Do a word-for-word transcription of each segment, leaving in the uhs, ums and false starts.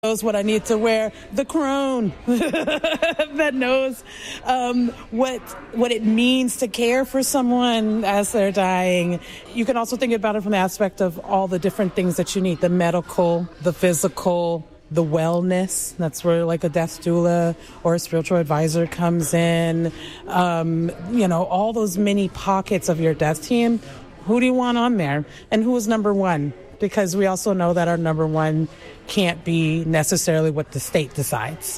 knows what I need to wear, the crone that knows um, what what it means to care for someone as they're dying. You can also think about it from the aspect of all the different things that you need, the medical, the physical, the wellness. That's where like a death doula or a spiritual advisor comes in. Um, you know, all those many pockets of your death team. Who do you want on there? And who is number one? Because we also know that our number one can't be necessarily what the state decides.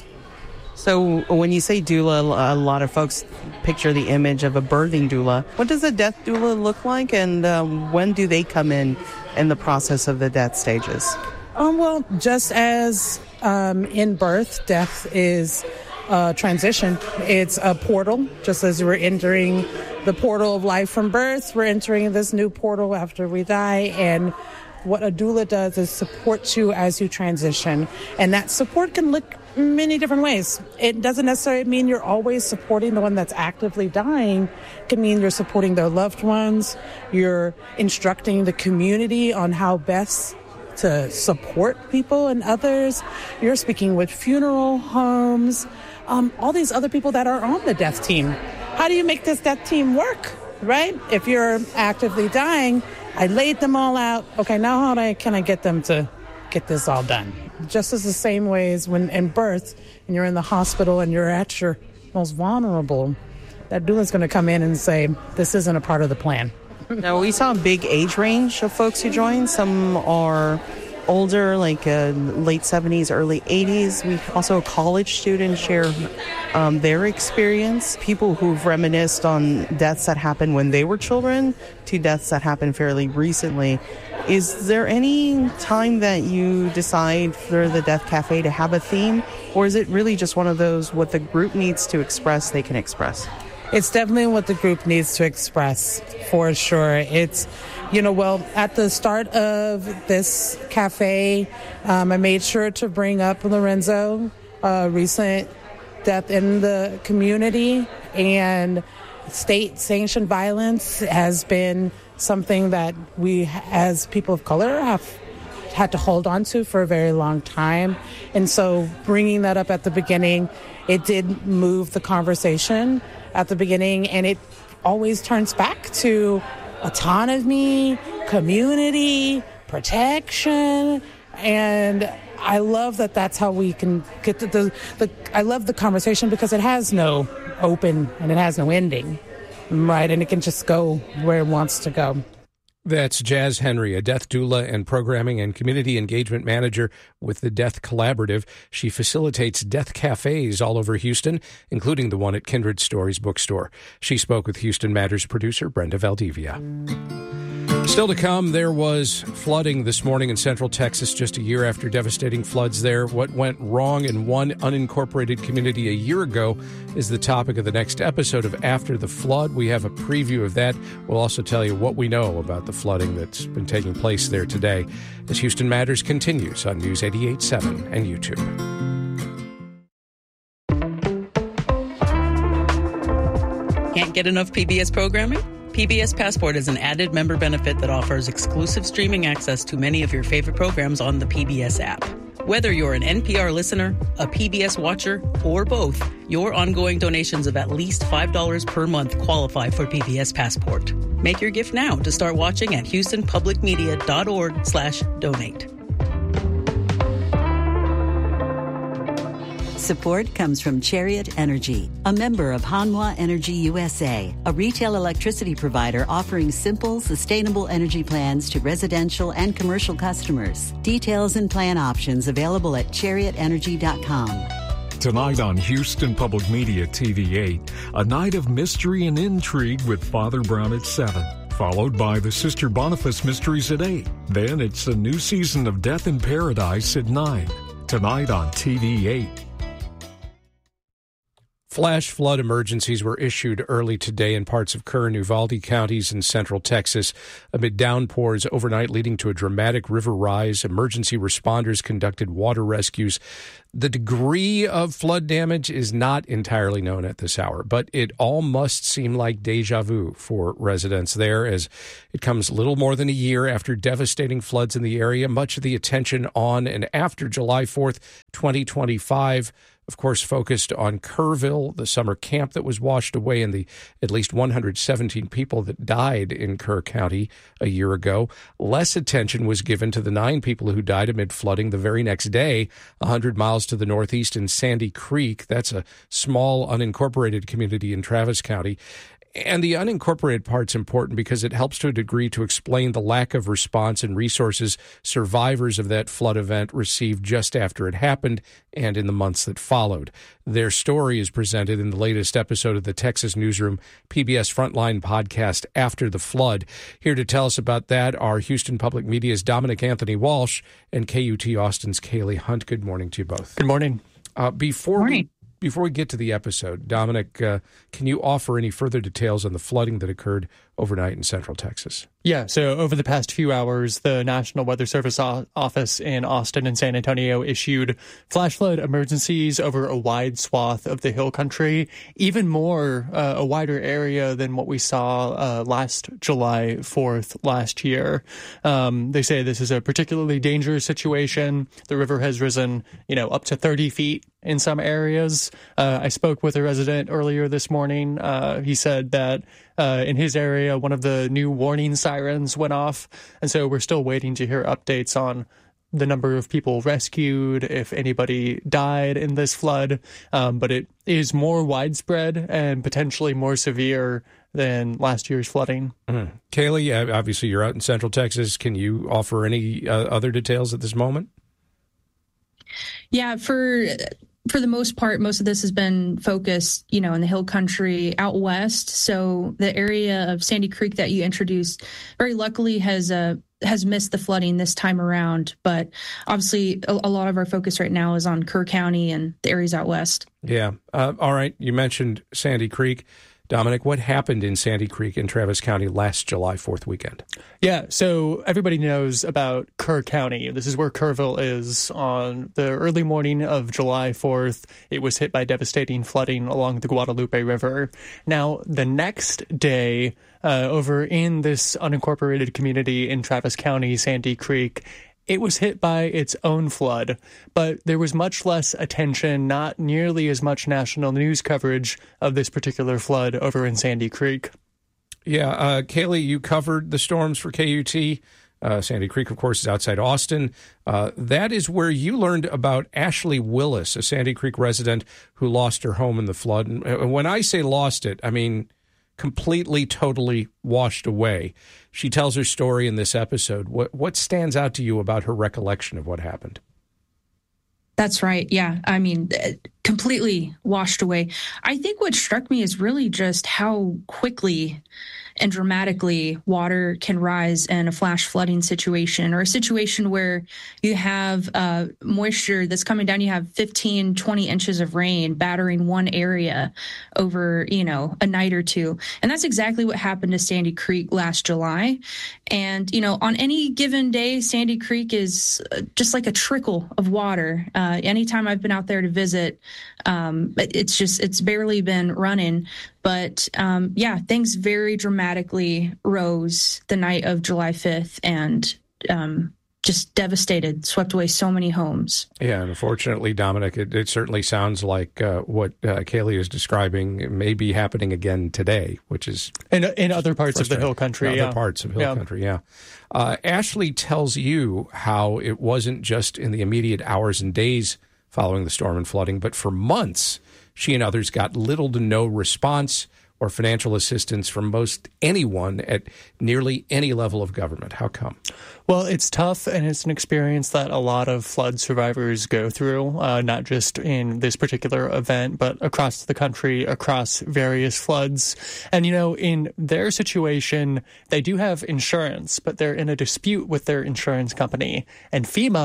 So when you say doula, a lot of folks picture the image of a birthing doula. What does a death doula look like, and um, when do they come in in the process of the death stages? Um, well, just as um, in birth, death is a transition. It's a portal. Just as we're entering the portal of life from birth, we're entering this new portal after we die, and what a doula does is support you as you transition. And that support can look many different ways. It doesn't necessarily mean you're always supporting the one that's actively dying. It can mean you're supporting their loved ones. You're instructing the community on how best to support people and others. You're speaking with funeral homes, um, all these other people that are on the death team. How do you make this death team work, right? If you're actively dying, I laid them all out. Okay, now how do I, can I get them to get this all done? Just as the same way as when in birth, and you're in the hospital and you're at your most vulnerable, that doula's going to come in and say, this isn't a part of the plan. Now, we saw a big age range of folks who joined. Some are older, like uh, late seventies, early eighties. We also, college students share um, their experience. People who've reminisced on deaths that happened when they were children to deaths that happened fairly recently. Is there any time that you decide for the Death Cafe to have a theme, or is it really just one of those, what the group needs to express, they can express? It's definitely what the group needs to express, for sure. It's, you know, well, at the start of this cafe, um, I made sure to bring up Lorenzo, a recent death in the community, and state-sanctioned violence has been something that we, as people of color, have had to hold on to for a very long time. And so bringing that up at the beginning, it did move the conversation at the beginning, and it always turns back to autonomy, community, protection, and I love that that's how we can get to the, the I love the conversation because it has no open and it has no ending, right? And it can just go where it wants to go. That's Jazz Henry, a death doula and programming and community engagement manager with the Death Collaborative. She facilitates death cafes all over Houston, including the one at Kindred Stories Bookstore. She spoke with Houston Matters producer Brenda Valdivia. Still to come, there was flooding this morning in central Texas just a year after devastating floods there. What went wrong in one unincorporated community a year ago is the topic of the next episode of After the Flood. We have a preview of that. We'll also tell you what we know about the flooding that's been taking place there today as Houston Matters continues on News eighty-eight point seven and YouTube. Can't get enough P B S programming? P B S Passport is an added member benefit that offers exclusive streaming access to many of your favorite programs on the P B S app. Whether you're an N P R listener, a P B S watcher, or both, your ongoing donations of at least five dollars per month qualify for P B S Passport. Make your gift now to start watching at houstonpublicmedia.org slash donate. Support comes from Chariot Energy, a member of Hanwha Energy U S A, a retail electricity provider offering simple, sustainable energy plans to residential and commercial customers. Details and plan options available at chariot energy dot com. Tonight on Houston Public Media T V eight, a night of mystery and intrigue with Father Brown at seven, followed by the Sister Boniface Mysteries at eight. Then it's a new season of Death in Paradise at nine. Tonight on T V eight. Flash flood emergencies were issued early today in parts of Kerr and Uvalde counties in central Texas amid downpours overnight leading to a dramatic river rise. Emergency responders conducted water rescues. The degree of flood damage is not entirely known at this hour, but it all must seem like deja vu for residents there, as it comes little more than a year after devastating floods in the area. Much of the attention on and after July fourth, twenty twenty-five, of course, focused on Kerrville, the summer camp that was washed away, and the at least one hundred seventeen people that died in Kerr County a year ago. Less attention was given to the nine people who died amid flooding the very next day, one hundred miles to the northeast in Sandy Creek. That's a small, unincorporated community in Travis County. And the unincorporated part's important because it helps to a degree to explain the lack of response and resources survivors of that flood event received just after it happened and in the months that followed. Their story is presented in the latest episode of the Texas Newsroom P B S Frontline podcast, After the Flood. Here to tell us about that are Houston Public Media's Dominic Anthony Walsh and K U T Austin's Kaylee Hunt. Good morning to you both. Good morning. Uh, before morning. we Before we get to the episode, Dominic, uh, can you offer any further details on the flooding that occurred overnight in central Texas? Yeah, so over the past few hours, the National Weather Service o- office in Austin and San Antonio issued flash flood emergencies over a wide swath of the hill country, even more uh, a wider area than what we saw uh, last July fourth last year. Um, they say this is a particularly dangerous situation. The river has risen, you know, up to thirty feet in some areas. Uh, I spoke with a resident earlier this morning. Uh, he said that uh, in his area, one of the new warning sirens went off. And so we're still waiting to hear updates on the number of people rescued, if anybody died in this flood. Um, but it is more widespread and potentially more severe than last year's flooding. Mm. Kaylee, obviously you're out in central Texas. Can you offer any uh, other details at this moment? Yeah, for for the most part, most of this has been focused, you know, in the hill country out west. So the area of Sandy Creek that you introduced, very luckily has uh, has missed the flooding this time around. But obviously, a, a lot of our focus right now is on Kerr County and the areas out west. Yeah. Uh, all right. You mentioned Sandy Creek. Dominic, what happened in Sandy Creek in Travis County last July fourth weekend? Yeah, so everybody knows about Kerr County. This is where Kerrville is. On the early morning of July fourth, it was hit by devastating flooding along the Guadalupe River. Now, the next day, uh, over in this unincorporated community in Travis County, Sandy Creek, it was hit by its own flood, but there was much less attention, not nearly as much national news coverage of this particular flood over in Sandy Creek. Yeah, uh, Kaylee, you covered the storms for K U T. Uh, Sandy Creek, of course, is outside Austin. Uh, that is where you learned about Ashley Willis, a Sandy Creek resident who lost her home in the flood. And when I say lost it, I mean completely, totally washed away. She tells her story in this episode. What what stands out to you about her recollection of what happened? That's right. Yeah. I mean, completely washed away. I think what struck me is really just how quickly and dramatically water can rise in a flash flooding situation, or a situation where you have uh, moisture that's coming down. You have fifteen, twenty inches of rain battering one area over, you know, a night or two. And that's exactly what happened to Sandy Creek last July. And, you know, on any given day, Sandy Creek is just like a trickle of water. Uh, anytime I've been out there to visit, um, it's just, it's barely been running. But um, yeah, things very dramatically rose the night of July fifth and um, just devastated, swept away so many homes. Yeah, and unfortunately, Dominic, it, it certainly sounds like uh, what uh, Kaylee is describing may be happening again today, which is in in other parts of the hill country. In yeah. other parts of hill yeah. country, yeah. Uh, Ashley tells you how it wasn't just in the immediate hours and days following the storm and flooding, but for months, she and others got little to no response or financial assistance from most anyone at nearly any level of government. How come? Well, it's tough, and it's an experience that a lot of flood survivors go through, uh, not just in this particular event, but across the country, across various floods. And, you know, in their situation, they do have insurance, but they're in a dispute with their insurance company. And FEMA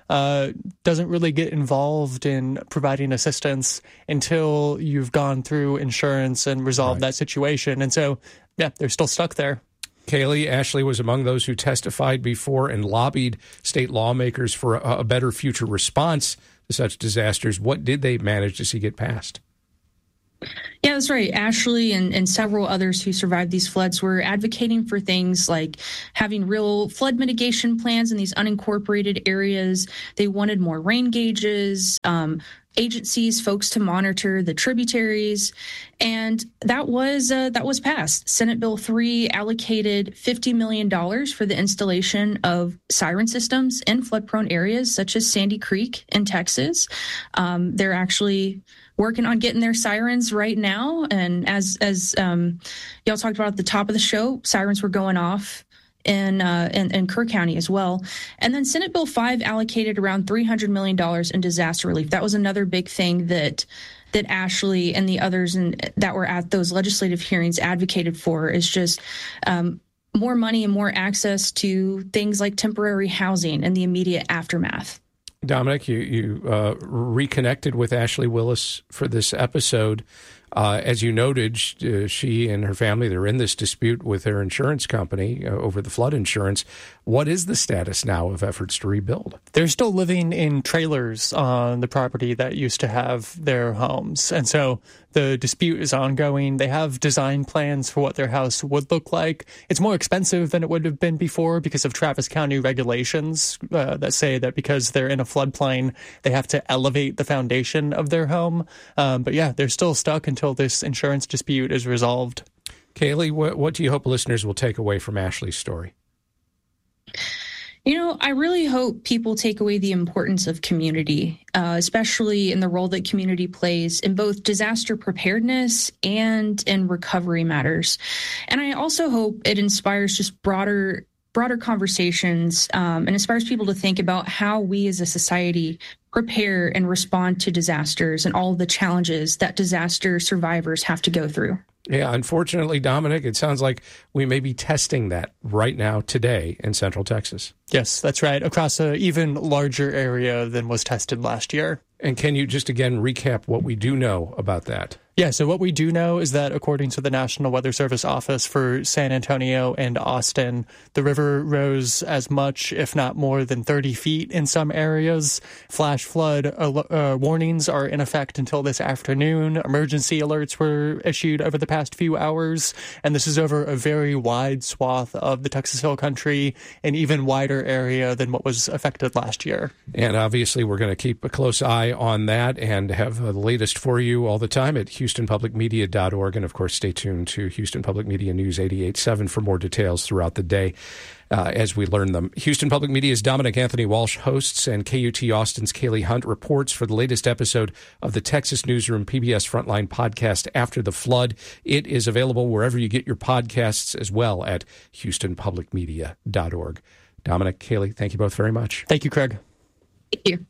uh, doesn't really get involved in providing assistance until you've gone through insurance and resolved right. that situation. And so, yeah, they're still stuck there. Kaylee, Ashley was among those who testified before and lobbied state lawmakers for a, a better future response to such disasters. What did they manage to see get passed? Yeah, that's right. Ashley and, and several others who survived these floods were advocating for things like having real flood mitigation plans in these unincorporated areas. They wanted more rain gauges, um, agencies, folks to monitor the tributaries, and that was uh, that was passed. Senate Bill three allocated fifty million dollars for the installation of siren systems in flood-prone areas such as Sandy Creek in Texas. Um, they're actually working on getting their sirens right now. And as as um, y'all talked about at the top of the show, sirens were going off in, uh, in, in Kerr County as well. And then Senate Bill five allocated around three hundred million dollars in disaster relief. That was another big thing that that Ashley and the others in, that were at those legislative hearings advocated for, is just um, more money and more access to things like temporary housing and the immediate aftermath. Dominic, you, you uh, reconnected with Ashley Willis for this episode. Uh, as you noted, uh, she and her family, they're in this dispute with their insurance company uh, over the flood insurance. What is the status now of efforts to rebuild? They're still living in trailers on the property that used to have their homes. And so the dispute is ongoing. They have design plans for what their house would look like. It's more expensive than it would have been before because of Travis County regulations uh, that say that because they're in a floodplain, they have to elevate the foundation of their home. Um, but yeah, they're still stuck until this insurance dispute is resolved. Kaylee, what, what do you hope listeners will take away from Ashley's story? You know, I really hope people take away the importance of community, uh, especially in the role that community plays in both disaster preparedness and in recovery matters. And I also hope it inspires just broader broader conversations um, and inspires people to think about how we as a society prepare and respond to disasters and all of the challenges that disaster survivors have to go through. Yeah, unfortunately, Dominic, it sounds like we may be testing that right now today in Central Texas. Yes, that's right, across an even larger area than was tested last year. And can you just again recap what we do know about that? Yeah, so what we do know is that according to the National Weather Service office for San Antonio and Austin, the river rose as much, if not more than thirty feet in some areas. Flash flood uh, warnings are in effect until this afternoon. Emergency alerts were issued over the past few hours, and this is over a very wide swath of the Texas Hill Country, an even wider area than what was affected last year. And obviously, we're going to keep a close eye on that and have the latest for you all the time at Houston Public Media dot org. And, of course, stay tuned to Houston Public Media News eighty-eight point seven for more details throughout the day uh, as we learn them. Houston Public Media's Dominic Anthony Walsh hosts, and K U T Austin's Kaylee Hunt reports for the latest episode of the Texas Newsroom P B S Frontline podcast, After the Flood. It is available wherever you get your podcasts, as well at Houston Public Media dot org. Dominic, Kaylee, thank you both very much. Thank you, Craig. Thank you.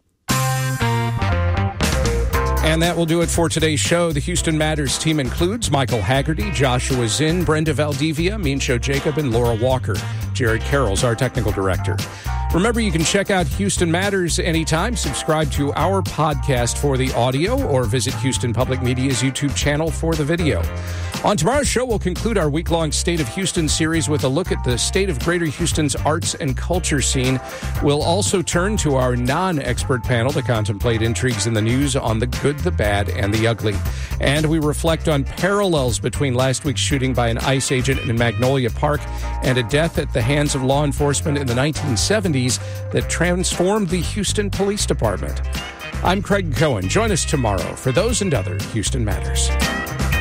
And that will do it for today's show. The Houston Matters team includes Michael Haggerty, Joshua Zinn, Brenda Valdivia, Meansho Jacob, and Laura Walker. Jared Carroll's our technical director. Remember, you can check out Houston Matters anytime. Subscribe to our podcast for the audio or visit Houston Public Media's YouTube channel for the video. On tomorrow's show, we'll conclude our week-long State of Houston series with a look at the state of Greater Houston's arts and culture scene. We'll also turn to our non-expert panel to contemplate intrigues in the news on the good, the bad, and the ugly. And we reflect on parallels between last week's shooting by an ICE agent in Magnolia Park and a death at the hands of law enforcement in the nineteen seventies that transformed the Houston Police Department. I'm Craig Cohen. Join us tomorrow for those and other Houston Matters.